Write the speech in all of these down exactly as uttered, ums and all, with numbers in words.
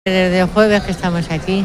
Desde el jueves que estamos aquí.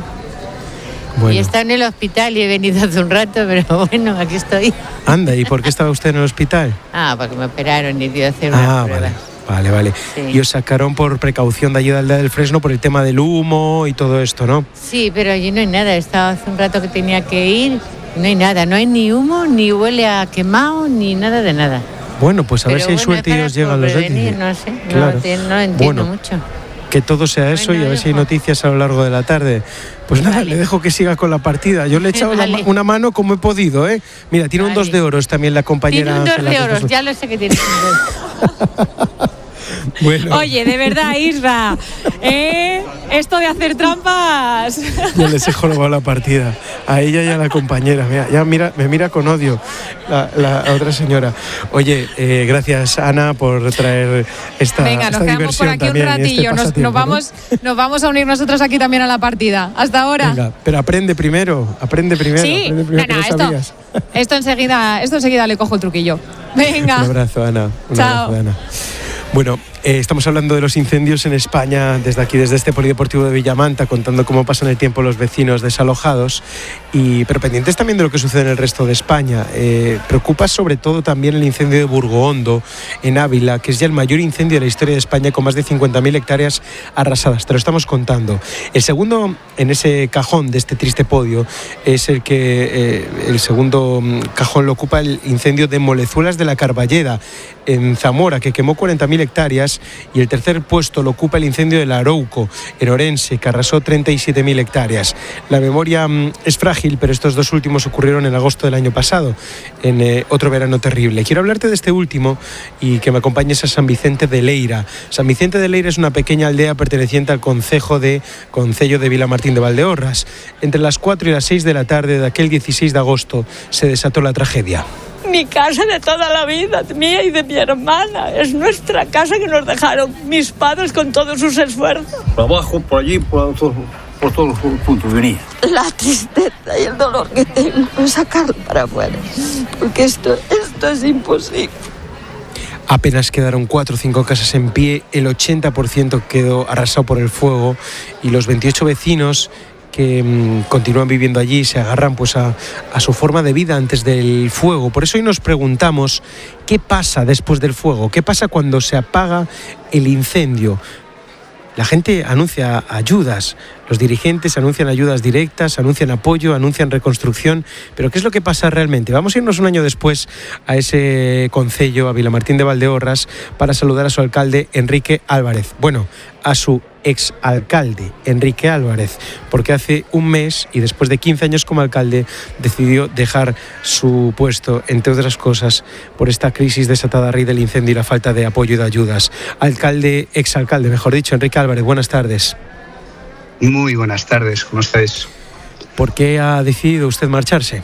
Bueno. Y está en el hospital y he venido hace un rato, pero bueno, aquí estoy. Anda, ¿y por qué estaba usted en el hospital? Ah, porque me operaron y dio hacer una ah, prueba. Vale, vale, vale. Sí. Y os sacaron por precaución de allí de Aldea del Fresno por el tema del humo y todo esto, ¿no? Sí, pero allí no hay nada. He estado hace un rato que tenía que ir y no hay nada. No hay ni humo, ni huele a quemado, ni nada de nada. Bueno, pues a ver pero si hay bueno, suerte y os llegan los detalles. No sé, claro. no, te, no entiendo bueno, mucho. Que todo sea eso bueno, y a ver hijo. si hay noticias a lo largo de la tarde. Pues nada, vale. le dejo que siga con la partida. Yo le he echado vale. la, una mano como he podido, ¿eh? Mira, tiene vale. un dos de oros también la compañera. Tiene un dos Ángela, de que oros, puso. ya lo sé que tiene un dos. Bueno. Oye, de verdad, Isra, ¿eh? Esto de hacer trampas. Ya les he jorobado la partida a ella y a la compañera. Mira, ya mira, me mira con odio la, la, la otra señora. Oye, eh, gracias Ana por traer esta Venga, nos esta quedamos por aquí un ratillo. Este nos, nos, vamos, ¿no? nos vamos a unir nosotros aquí también a la partida. Hasta ahora. Venga, pero aprende primero, aprende primero. Sí, aprende primero, no, no, que no esto, esto, enseguida, esto enseguida le cojo el truquillo. Venga. Un abrazo, Ana. Un Chao. abrazo, Ana. Bueno, eh, estamos hablando de los incendios en España desde aquí, desde este polideportivo de Villamanta, contando cómo pasan el tiempo los vecinos desalojados, y, pero pendientes también de lo que sucede en el resto de España. Eh, preocupa sobre todo también el incendio de Burgohondo, en Ávila, que es ya el mayor incendio de la historia de España, con más de cincuenta mil hectáreas arrasadas. Te lo estamos contando. El segundo en ese cajón de este triste podio es el que eh, el segundo cajón lo ocupa el incendio de Molezuelas de la Carballeda, en Zamora, que quemó cuarenta mil hectáreas, y el tercer puesto lo ocupa el incendio de Larouco, en Orense, que arrasó treinta y siete mil hectáreas. La memoria mmm, es frágil, pero estos dos últimos ocurrieron en agosto del año pasado, en eh, otro verano terrible. Quiero hablarte de este último y que me acompañes a San Vicente de Leira. San Vicente de Leira es una pequeña aldea perteneciente al concejo de Concello de Vilamartín de Valdeorras. Entre las cuatro y las seis de la tarde de aquel dieciséis de agosto se desató la tragedia. Mi casa de toda la vida, mía y de mi hermana. Es nuestra casa que nos dejaron mis padres con todos sus esfuerzos. Por abajo, por allí, por, todo, por todos los puntos venía. La tristeza y el dolor que tengo es sacarlo para afuera. Porque esto, esto es imposible. Apenas quedaron cuatro o cinco casas en pie, el ochenta por ciento quedó arrasado por el fuego, y los veintiocho vecinos que mmm, continúan viviendo allí se agarran pues a, a su forma de vida antes del fuego. Por eso hoy nos preguntamos qué pasa después del fuego, qué pasa cuando se apaga el incendio. La gente anuncia ayudas, los dirigentes anuncian ayudas directas, anuncian apoyo, anuncian reconstrucción, pero ¿qué es lo que pasa realmente? Vamos a irnos un año después a ese concello, a Vilamartín de Valdeorras, para saludar a su alcalde, Enrique Álvarez. Bueno, a su exalcalde, Enrique Álvarez, porque hace un mes y después de quince años como alcalde decidió dejar su puesto, entre otras cosas, por esta crisis desatada a raíz del incendio y la falta de apoyo y de ayudas. Alcalde, exalcalde, mejor dicho, Enrique Álvarez, buenas tardes. Muy buenas tardes, ¿cómo estáis? ¿Por qué ha decidido usted marcharse?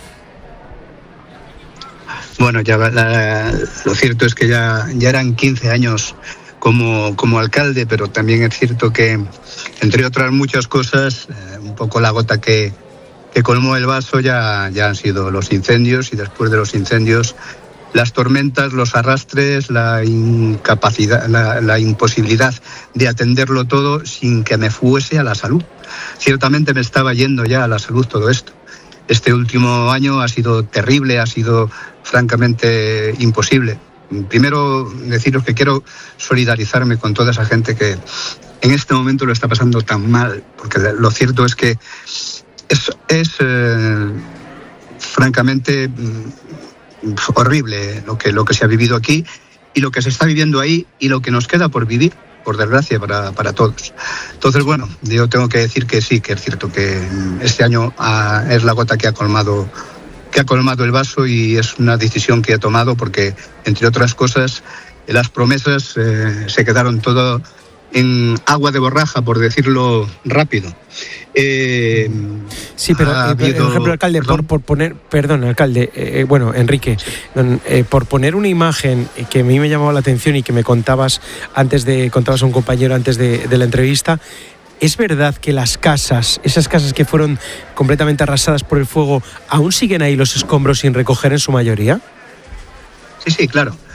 Bueno, ya la, lo cierto es que ya, ya eran quince años como, como alcalde, pero también es cierto que, entre otras muchas cosas, eh, un poco la gota que, que colmó el vaso ya, ya han sido los incendios, y después de los incendios las tormentas, los arrastres, la incapacidad, la, la imposibilidad de atenderlo todo sin que me fuese a la salud. Ciertamente me estaba yendo ya a la salud todo esto. Este último año ha sido terrible, ha sido francamente imposible. Primero deciros que quiero solidarizarme con toda esa gente que en este momento lo está pasando tan mal, porque lo cierto es que es, es eh, francamente horrible lo que, lo que se ha vivido aquí y lo que se está viviendo ahí y lo que nos queda por vivir, por desgracia, para, para todos. Entonces, bueno, yo tengo que decir que sí, que es cierto que este año ah, es la gota que ha colmado que ha colmado el vaso, y es una decisión que he tomado porque, entre otras cosas, las promesas eh, se quedaron todo en agua de borraja, por decirlo rápido. Eh, sí, pero, eh, habido, por ejemplo, alcalde, por, por poner, perdón, alcalde, eh, bueno, Enrique, eh, por poner una imagen que a mí me llamaba la atención y que me contabas antes de, contabas a un compañero antes de, de la entrevista. ¿Es verdad que las casas, esas casas que fueron completamente arrasadas por el fuego, aún siguen ahí los escombros sin recoger en su mayoría? Sí, sí, claro.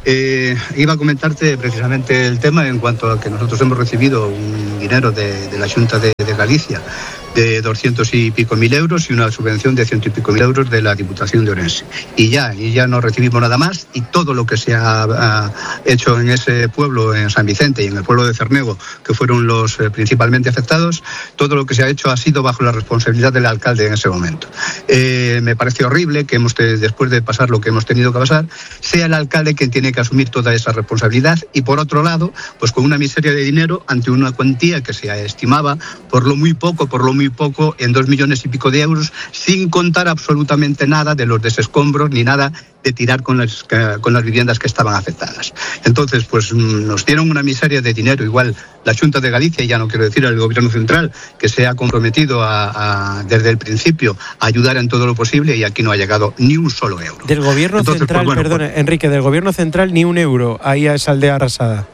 Eh, iba a comentarte precisamente el tema en cuanto a que nosotros hemos recibido un dinero de, de la Xunta de, de Galicia de doscientos y pico mil euros y una subvención de ciento y pico mil euros de la Diputación de Orense. Y ya, y ya no recibimos nada más, y todo lo que se ha, ha hecho en ese pueblo, en San Vicente y en el pueblo de Cernego, que fueron los eh, principalmente afectados, todo lo que se ha hecho ha sido bajo la responsabilidad del alcalde en ese momento. Eh, me parece horrible que hemos te, después de pasar lo que hemos tenido que pasar, sea el alcalde quien tiene que asumir toda esa responsabilidad, y por otro lado, pues con una miseria de dinero ante una cuantía que se estimaba por lo muy poco, por lo muy poco, en dos millones y pico de euros, sin contar absolutamente nada de los desescombros ni nada de tirar con las, con las viviendas que estaban afectadas. Entonces, pues nos dieron una miseria de dinero. Igual la Xunta de Galicia, y ya no quiero decir el Gobierno Central, que se ha comprometido a, a, desde el principio a ayudar en todo lo posible, y aquí no ha llegado ni un solo euro. Del Gobierno Entonces, Central, pues, bueno, perdona, pues, Enrique, del Gobierno Central ni un euro ahí a esa aldea arrasada.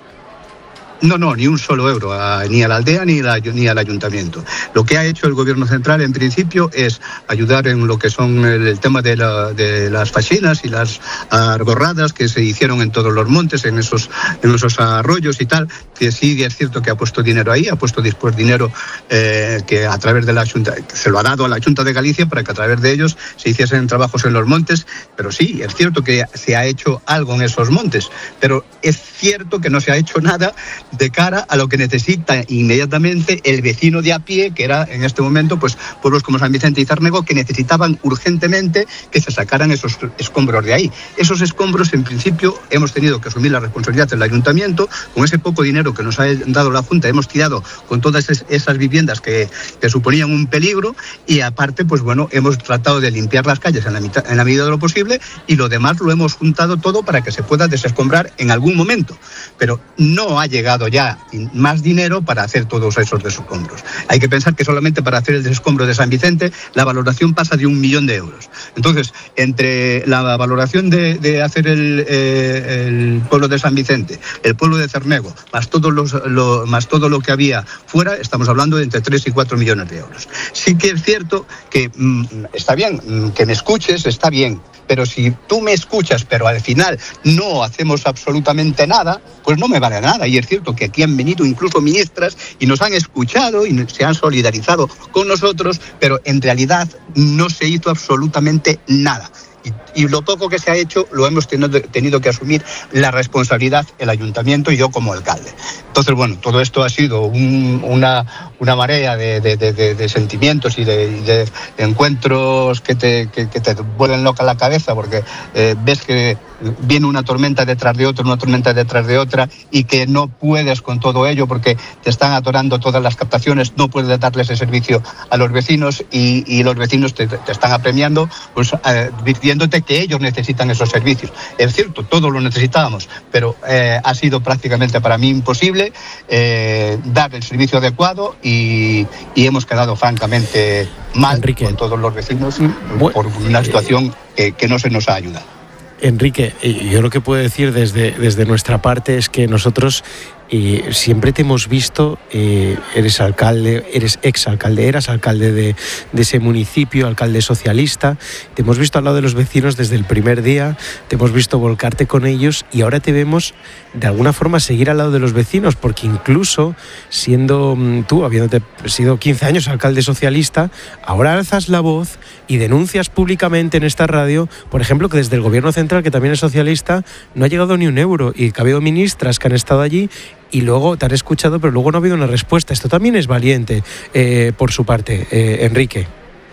No, no, ni un solo euro, a, ni a la aldea ni, la, ni al ayuntamiento. Lo que ha hecho el Gobierno Central, en principio, es ayudar en lo que son el, el tema de, la, de las faxinas y las arborradas que se hicieron en todos los montes, en esos, en esos arroyos y tal, que sí es cierto que ha puesto dinero ahí, ha puesto después dinero eh, que a través de la Xunta, se lo ha dado a la Xunta de Galicia para que a través de ellos se hiciesen trabajos en los montes, pero sí, es cierto que se ha hecho algo en esos montes, pero es cierto que no se ha hecho nada de cara a lo que necesita inmediatamente el vecino de a pie, que era en este momento pues pueblos como San Vicente y Cernego, que necesitaban urgentemente que se sacaran esos escombros de ahí. Esos escombros, en principio, hemos tenido que asumir la responsabilidad del ayuntamiento. Con ese poco dinero que nos ha dado la Junta, hemos tirado con todas esas viviendas que, que suponían un peligro, y aparte, pues bueno, hemos tratado de limpiar las calles en la, mitad, en la medida de lo posible, y lo demás lo hemos juntado todo para que se pueda desescombrar en algún momento. Pero no ha llegado ya más dinero para hacer todos esos desescombros. Hay que pensar que solamente para hacer el desescombro de San Vicente la valoración pasa de un millón de euros. Entonces, entre la valoración de, de hacer el, eh, el pueblo de San Vicente, el pueblo de Cernego, más, todos los, lo, más todo lo que había fuera, estamos hablando de entre tres y cuatro millones de euros. Sí que es cierto que mmm, está bien, mmm, que me escuches, está bien, pero si tú me escuchas, pero al final no hacemos absolutamente nada, pues no me vale nada. Y es cierto que aquí han venido incluso ministras y nos han escuchado y se han solidarizado con nosotros, pero en realidad no se hizo absolutamente nada. Y, y lo poco que se ha hecho lo hemos tenido, tenido que asumir la responsabilidad el ayuntamiento y yo como alcalde. Entonces, bueno, todo esto ha sido un, una, una marea de, de, de, de sentimientos y de, de encuentros que te, que, que te vuelven loca la cabeza, porque eh, ves que viene una tormenta detrás de otra, una tormenta detrás de otra, y que no puedes con todo ello porque te están atorando todas las captaciones, no puedes darles ese servicio a los vecinos, y, y los vecinos te, te están apremiando, pues eh, diciéndote que ellos necesitan esos servicios. Es cierto, todos lo necesitábamos, pero eh, ha sido prácticamente para mí imposible eh, dar el servicio adecuado, y, y hemos quedado francamente mal, Enrique, con todos los vecinos bueno, por una situación que, que no se nos ha ayudado. Enrique, yo lo que puedo decir desde, desde nuestra parte es que nosotros eh, siempre te hemos visto, eh, eres alcalde, eres exalcalde, eras alcalde de, de ese municipio, alcalde socialista, te hemos visto al lado de los vecinos desde el primer día, te hemos visto volcarte con ellos, y ahora te vemos de alguna forma seguir al lado de los vecinos, porque incluso siendo tú, habiéndote sido quince años alcalde socialista, ahora alzas la voz y denuncias públicamente en esta radio, por ejemplo, que desde el Gobierno Central, que también es socialista, no ha llegado ni un euro, y que ha habido ministras que han estado allí y luego te han escuchado, pero luego no ha habido una respuesta. Esto también es valiente eh, por su parte, eh, Enrique.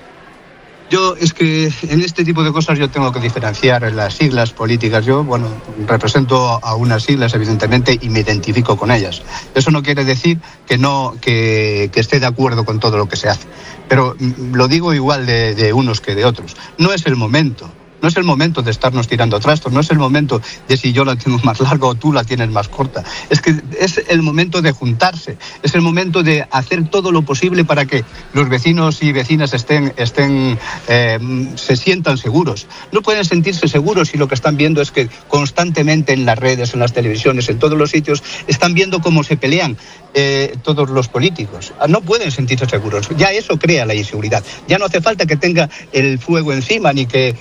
Yo, es que en este tipo de cosas yo tengo que diferenciar las siglas políticas. Yo, bueno, represento a unas siglas, evidentemente, y me identifico con ellas. Eso no quiere decir que no que, que esté de acuerdo con todo lo que se hace. Pero lo digo igual de, de unos que de otros. No es el momento. No es el momento de estarnos tirando trastos, no es el momento de si yo la tengo más larga o tú la tienes más corta. Es que es el momento de juntarse, es el momento de hacer todo lo posible para que los vecinos y vecinas estén, estén eh, se sientan seguros. No pueden sentirse seguros si lo que están viendo es que constantemente en las redes, en las televisiones, en todos los sitios, están viendo cómo se pelean eh, todos los políticos. No pueden sentirse seguros. Ya eso crea la inseguridad. Ya no hace falta que tenga el fuego encima ni que me arrastre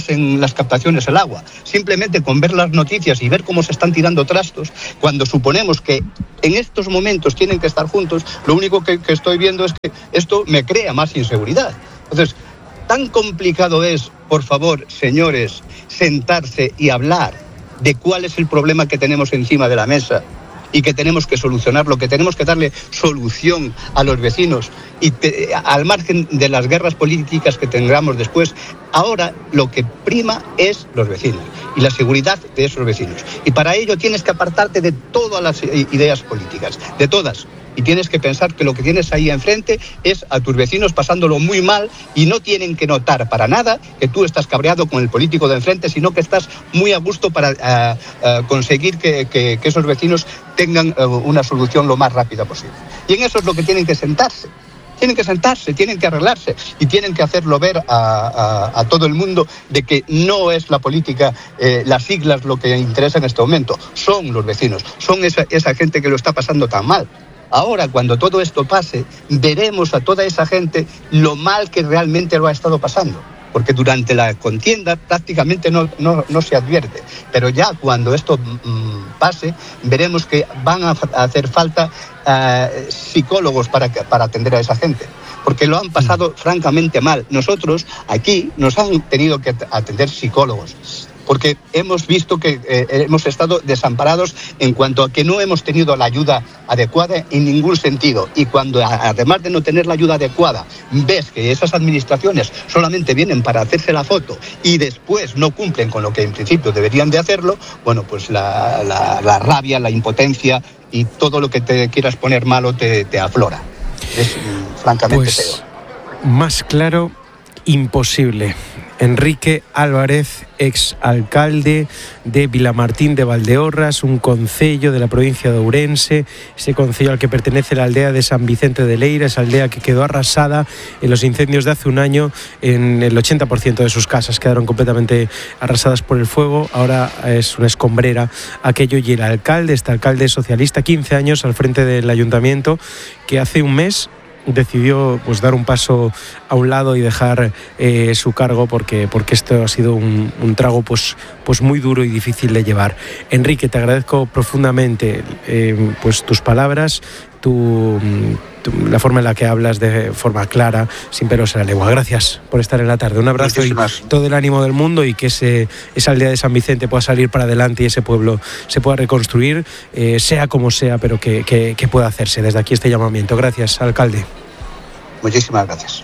pasen las captaciones el agua. Simplemente con ver las noticias y ver cómo se están tirando trastos, cuando suponemos que en estos momentos tienen que estar juntos, lo único que, que estoy viendo es que esto me crea más inseguridad. Entonces, tan complicado es, por favor, señores, sentarse y hablar de cuál es el problema que tenemos encima de la mesa y que tenemos que solucionarlo, que tenemos que darle solución a los vecinos y te, al margen de las guerras políticas que tengamos después. Ahora lo que prima es los vecinos y la seguridad de esos vecinos. Y para ello tienes que apartarte de todas las ideas políticas, de todas. Y tienes que pensar que lo que tienes ahí enfrente es a tus vecinos pasándolo muy mal y no tienen que notar para nada que tú estás cabreado con el político de enfrente, sino que estás muy a gusto para uh, uh, conseguir que, que, que esos vecinos tengan uh, una solución lo más rápida posible. Y en eso es lo que tienen que sentarse. Tienen que sentarse, tienen que arreglarse y tienen que hacerlo ver a, a, a todo el mundo de que no es la política, eh, las siglas lo que interesa en este momento. Son los vecinos, son esa, esa gente que lo está pasando tan mal. Ahora, cuando todo esto pase, veremos a toda esa gente lo mal que realmente lo ha estado pasando. Porque durante la contienda prácticamente no, no, no se advierte. Pero ya cuando esto mmm, pase, veremos que van a, a hacer falta uh, psicólogos para, para atender a esa gente. Porque lo han pasado mm. francamente mal. Nosotros aquí nos han tenido que atender psicólogos. Porque hemos visto que eh, hemos estado desamparados en cuanto a que no hemos tenido la ayuda adecuada en ningún sentido. Y cuando, además de no tener la ayuda adecuada, ves que esas administraciones solamente vienen para hacerse la foto y después no cumplen con lo que en principio deberían de hacerlo, bueno, pues la, la, la rabia, la impotencia y todo lo que te quieras poner malo te, te aflora. Es francamente pues, feo. Más claro, imposible. Enrique Álvarez, ex alcalde de Vilamartín de Valdeorras, un concello de la provincia de Ourense, ese concello al que pertenece la aldea de San Vicente de Leira, esa aldea que quedó arrasada en los incendios de hace un año. En el ochenta por ciento de sus casas quedaron completamente arrasadas por el fuego. Ahora es una escombrera aquello, y el alcalde, este alcalde socialista, quince años al frente del ayuntamiento, que hace un mes decidió pues dar un paso a un lado y dejar eh, su cargo porque, porque esto ha sido un, un trago pues, pues muy duro y difícil de llevar. Enrique, te agradezco profundamente eh, pues tus palabras, tu, tu, la forma en la que hablas de forma clara, sin pelos en la lengua. Gracias por estar en la tarde. Un abrazo y todo el ánimo del mundo, y que ese, esa aldea de San Vicente pueda salir para adelante y ese pueblo se pueda reconstruir, eh, sea como sea, pero que, que, que pueda hacerse. Desde aquí este llamamiento. Gracias, alcalde. Muchísimas gracias.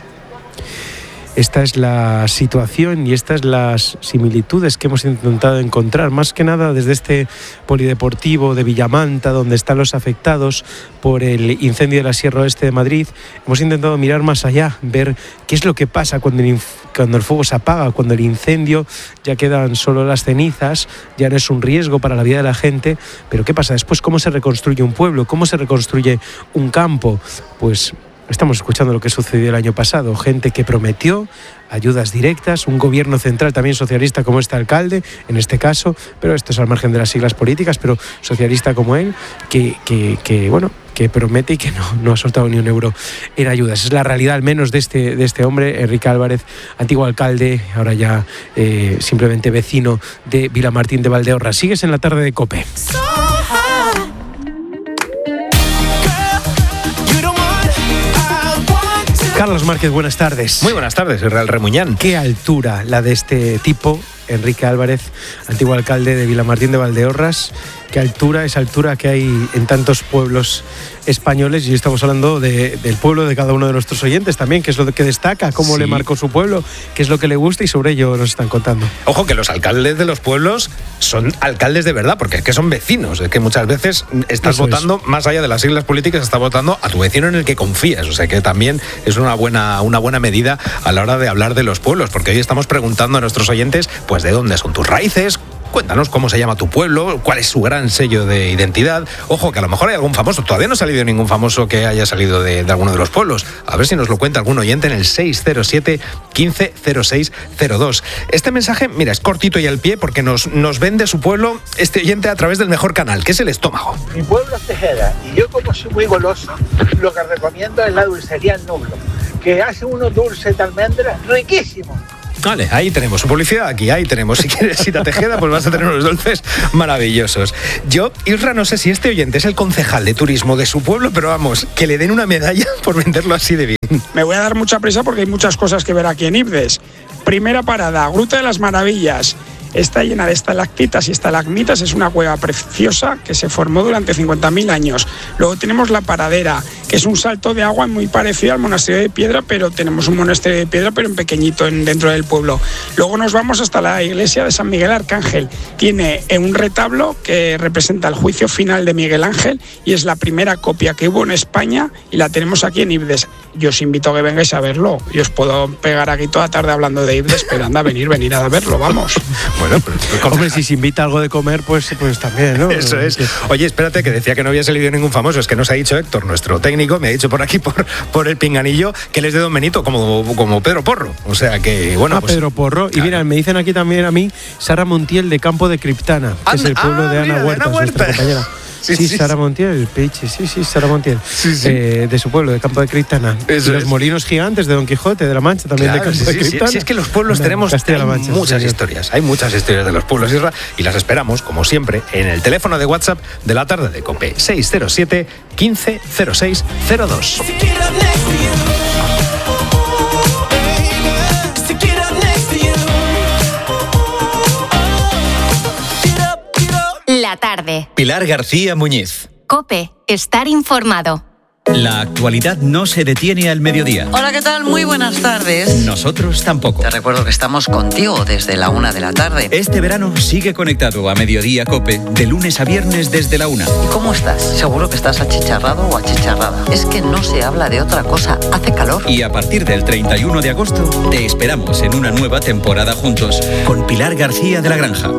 Esta es la situación y estas las similitudes que hemos intentado encontrar, más que nada desde este polideportivo de Villamanta, donde están los afectados por el incendio de la Sierra Oeste de Madrid. Hemos intentado mirar más allá, ver qué es lo que pasa cuando el, cuando el fuego se apaga, cuando el incendio ya quedan solo las cenizas, ya no es un riesgo para la vida de la gente, pero ¿qué pasa después? ¿Cómo se reconstruye un pueblo? ¿Cómo se reconstruye un campo? Pues estamos escuchando lo que sucedió el año pasado, gente que prometió ayudas directas, un gobierno central también socialista como este alcalde, en este caso, pero esto es al margen de las siglas políticas, pero socialista como él, que, que, que bueno, que promete y que no, no ha soltado ni un euro en ayudas. Es la realidad al menos de este, de este hombre, Enrique Álvarez, antiguo alcalde, ahora ya eh, simplemente vecino de Vilamartín de Valdeorras. Sigues en la tarde de COPE. Carlos Márquez, buenas tardes. Muy buenas tardes, Israel Remuñán. Qué altura la de este tipo, Enrique Álvarez, antiguo alcalde de Vilamartín de Valdeorras. Qué altura, esa altura que hay en tantos pueblos españoles, y estamos hablando de, del pueblo de cada uno de nuestros oyentes también, qué es lo que destaca, cómo sí. le marcó su pueblo, qué es lo que le gusta, y sobre ello nos están contando. Ojo, que los alcaldes de los pueblos son alcaldes de verdad, porque es que son vecinos, es que muchas veces estás Eso votando, es. más allá de las siglas políticas, estás votando a tu vecino en el que confías, o sea que también es una buena, una buena medida a la hora de hablar de los pueblos, porque hoy estamos preguntando a nuestros oyentes, pues de dónde son tus raíces. Cuéntanos cómo se llama tu pueblo, cuál es su gran sello de identidad. Ojo, que a lo mejor hay algún famoso. Todavía no ha salido ningún famoso que haya salido de, de alguno de los pueblos. A ver si nos lo cuenta algún oyente en el seis cero siete, quince cero seis cero dos. Este mensaje, mira, es cortito y al pie porque nos, nos vende su pueblo este oyente a través del mejor canal, que es el estómago. Mi pueblo es Tejeda y yo, como soy muy goloso, lo que recomiendo es la dulcería El Nublo, que hace unos dulces de almendras riquísimos. Vale, ahí tenemos su publicidad, aquí, ahí tenemos. Si quieres ir a Tejeda, pues vas a tener unos dulces maravillosos. Yo, Isra, no sé si este oyente es el concejal de turismo de su pueblo, pero vamos, que le den una medalla por venderlo así de bien. Me voy a dar mucha prisa porque hay muchas cosas que ver aquí en Ibdes. Primera parada, Gruta de las Maravillas. Está llena de estalactitas y estalagmitas, es una cueva preciosa que se formó durante cincuenta mil años. Luego tenemos la Paradera, que es un salto de agua muy parecido al monasterio de piedra, pero tenemos un monasterio de piedra, pero en pequeñito en, dentro del pueblo. Luego nos vamos hasta la iglesia de San Miguel Arcángel. Tiene un retablo que representa el juicio final de Miguel Ángel y es la primera copia que hubo en España y la tenemos aquí en Ibdes. Yo os invito a que vengáis a verlo. Y os puedo pegar aquí toda tarde hablando de Ibdes, pero anda a venir, venir a verlo, vamos. Bueno, pero, pero hombre, si se invita algo de comer, pues, pues también, ¿no? Eso es. Oye, espérate, que decía que no había salido ningún famoso. Es que nos ha dicho Héctor, nuestro técnico, me ha dicho por aquí, por, por el pinganillo, que él es de Don Benito, como, como Pedro Porro. O sea que, bueno, ah, pues... Pedro Porro. Claro. Y mira, me dicen aquí también a mí, Sara Montiel, de Campo de Criptana, que Ana, es el pueblo ah, de Ana mira, Huertas, Ana Huerta. nuestra compañera. Sí, sí, sí, Sara Montiel, Peiche, sí, sí, Sara Montiel, sí, sí. Eh, de su pueblo, de Campo de Criptana. Eso los es. Molinos Gigantes de Don Quijote, de la Mancha, también Claro, de Campo sí, de sí, Criptana. sí, sí, es que los pueblos no, tenemos Castilla-La Mancha, muchas sí, historias, hay muchas historias de los pueblos, Isra, y las esperamos, como siempre, en el teléfono de WhatsApp de la tarde de COPE, seis cero siete, quince, cero seis, cero dos. La tarde. Pilar García Muñiz. COPE. Estar informado. La actualidad no se detiene al mediodía. Hola, ¿qué tal? Muy buenas tardes. Nosotros tampoco. Te recuerdo que estamos contigo desde la una de la tarde. Este verano sigue conectado a Mediodía COPE de lunes a viernes desde la una. ¿Y cómo estás? Seguro que estás achicharrado o achicharrada. Es que no se habla de otra cosa. Hace calor. Y a partir del treinta y uno de agosto te esperamos en una nueva temporada juntos con Pilar García de la Granja.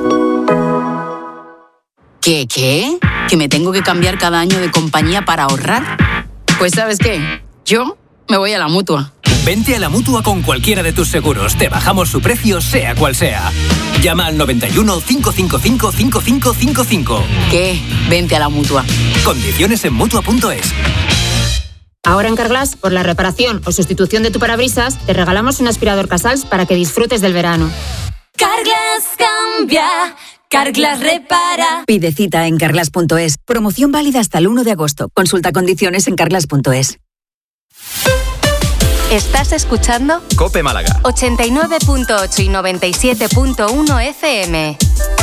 ¿Qué, qué? ¿Que me tengo que cambiar cada año de compañía para ahorrar? Pues ¿sabes qué? Yo me voy a la Mutua. Vente a la Mutua con cualquiera de tus seguros. Te bajamos su precio, sea cual sea. Llama al noventa y uno, cinco cinco cinco, cinco cinco cinco cinco. ¿Qué? Vente a la Mutua. Condiciones en Mutua punto es. Ahora en Carglass, por la reparación o sustitución de tu parabrisas, te regalamos un aspirador Casals para que disfrutes del verano. Carglass cambia. Carglass repara. Pide cita en carglass punto es. Promoción válida hasta el uno de agosto. Consulta condiciones en carglass punto es. ¿Estás escuchando? COPE Málaga. ochenta y nueve punto ocho y noventa y siete punto uno F M.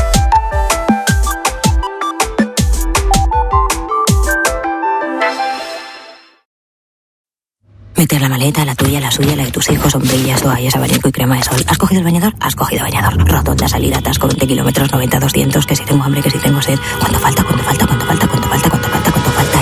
Meter la maleta, la tuya, la suya, la de tus hijos, sombrillas, toallas, abanico y crema de sol. ¿Has cogido el bañador? Has cogido bañador. Rotonda, salida, atasco, veinte kilómetros, noventa, doscientos, que si tengo hambre, que si tengo sed. ¿Cuánto falta? ¿Cuánto falta? ¿Cuánto falta? ¿Cuánto falta? ¿Cuánto falta? ¿Cuánto falta?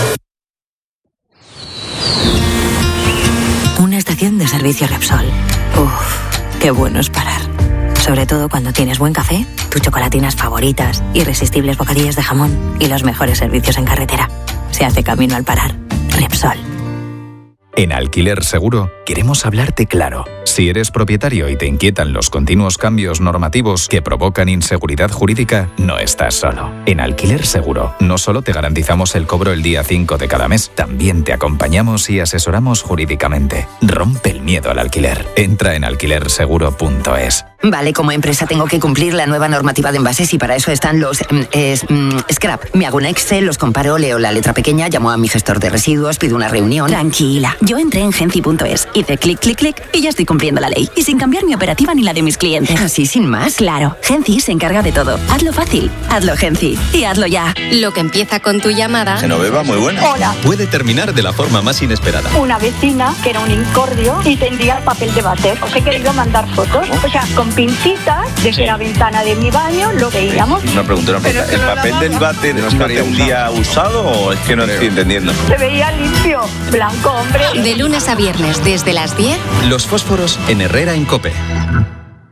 Y... una estación de servicio Repsol. Uff, qué bueno es parar. Sobre todo cuando tienes buen café, tus chocolatinas favoritas, irresistibles bocadillos de jamón y los mejores servicios en carretera. Se hace camino al parar. Repsol. En Alquiler Seguro queremos hablarte claro. Si eres propietario y te inquietan los continuos cambios normativos que provocan inseguridad jurídica, no estás solo. En Alquiler Seguro no solo te garantizamos el cobro el día cinco de cada mes, también te acompañamos y asesoramos jurídicamente. Rompe el miedo al alquiler. Entra en alquiler seguro punto es. Vale, como empresa tengo que cumplir la nueva normativa de envases y para eso están los eh, es, mm, scrap. Me hago un Excel, los comparo, leo la letra pequeña, llamo a mi gestor de residuos, pido una reunión. Tranquila, yo entré en genci punto es, hice clic, clic, clic y ya estoy cumpliendo la ley. Y sin cambiar mi operativa ni la de mis clientes. ¿Así sin más? Claro, Genci se encarga de todo. Hazlo fácil, hazlo Genci y hazlo ya. Lo que empieza con tu llamada... Genoveva, muy buena. Hola. Puede terminar de la forma más inesperada. Una vecina que era un incordio y tendía el papel de váter. Os he querido mandar fotos, o sea, con pincitas desde sí. la ventana de mi baño lo veíamos. Una pregunta, una pregunta. ¿El papel del váter no tendía usado o es que no estoy entendiendo? Se veía limpio, blanco, hombre. De lunes a viernes desde las diez. Los fósforos en Herrera en COPE.